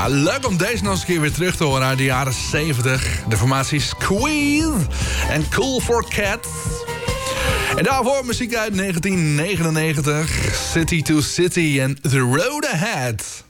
leuk om deze nog eens een keer weer terug te horen uit de jaren 70. De formatie Squeeze en Cool for Cats. En daarvoor muziek uit 1999. City to City en The Road Ahead.